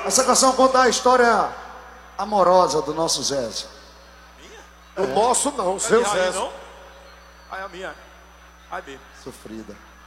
Essa canção conta a história amorosa do nosso Zézio. O nosso não, o seu Zé. Não? Aí a minha. Aí, baby. Sofrida.